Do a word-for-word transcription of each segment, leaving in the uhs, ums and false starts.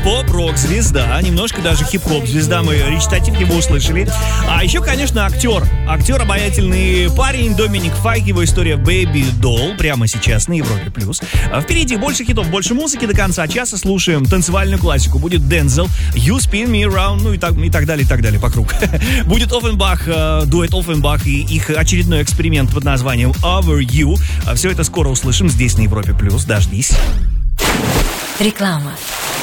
поп-рок-звезда, немножко даже хип-хоп-звезда, мы речитатив его услышали. А еще, конечно, актер. Актер, обаятельный парень Доминик Файк, его история Baby Doll прямо сейчас на Европе+. Впереди больше хитов, больше музыки, до конца часа слушаем танцевальную классику. Будет Дензел, You Spin Me Around, ну и так, и так далее, и так далее по кругу. Будет Оффенбах, э, дуэт Оффенбах и их очередной эксперимент под названием Over You. Все это скоро услышим здесь на Европе+. Дождись. Реклама.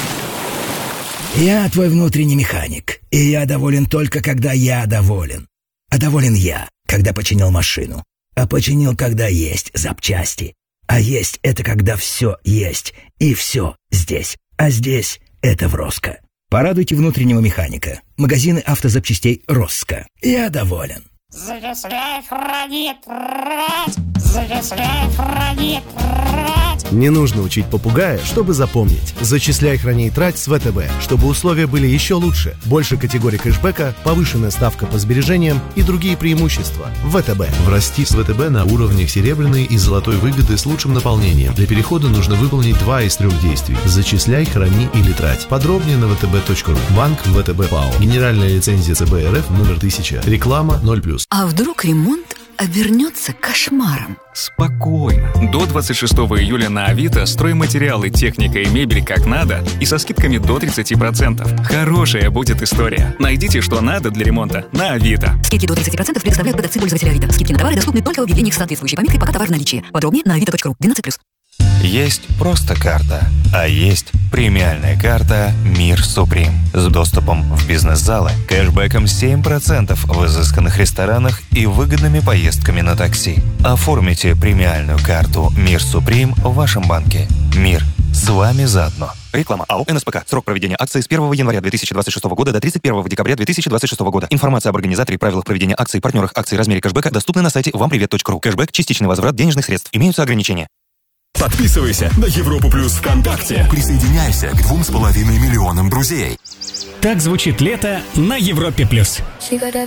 Я твой внутренний механик, и я доволен только, когда я доволен. А доволен я, когда починил машину. А починил, когда есть запчасти. А есть — это когда все есть, и все здесь. А здесь — это в Роско. Порадуйте внутреннего механика. Магазины автозапчастей Роско. Я доволен. Зачисляй, храни, трать! Зачисляй, храни, трать! Не нужно учить попугая, чтобы запомнить. Зачисляй, храни и трать с ВТБ, чтобы условия были еще лучше. Больше категорий кэшбэка, повышенная ставка по сбережениям и другие преимущества. ВТБ. Врасти с ВТБ на уровнях серебряной и золотой выгоды с лучшим наполнением. Для перехода нужно выполнить два из трех действий. Зачисляй, храни или трать. Подробнее на вэ тэ бэ точка ру. Банк ВТБ ПАО. Генеральная лицензия ЦБ РФ номер тысяча. Реклама ноль плюс. А вдруг ремонт обернется кошмаром? Спокойно. До двадцать шестого июля на Авито стройматериалы, техника и мебель как надо и со скидками до тридцать процентов. Хорошая будет история. Найдите, что надо для ремонта на Авито. Скидки до тридцать процентов предоставляют продавцы пользователя Авито. Скидки на товары доступны только в объявлениях с соответствующей пометкой «Пока товар в наличии». Подробнее на авито точка ру. двенадцать плюс. Есть просто карта, а есть премиальная карта «Мир Суприм» с доступом в бизнес-залы, кэшбэком семь процентов в изысканных ресторанах и выгодными поездками на такси. Оформите премиальную карту «Мир Суприм» в вашем банке. Мир с вами заодно. Реклама АО эн эс пэ ка. Срок проведения акции с первого января две тысячи двадцать шестого года до тридцать первого декабря две тысячи двадцать шестого года. Информация об организаторе, правилах проведения акций, партнерах акций, размере кэшбэка доступны на сайте вам привет точка ру. Кэшбэк – частичный возврат денежных средств. Имеются ограничения. Подписывайся на Европу Плюс ВКонтакте. Присоединяйся к двум с половиной миллионам друзей. Так звучит лето на Европе Плюс.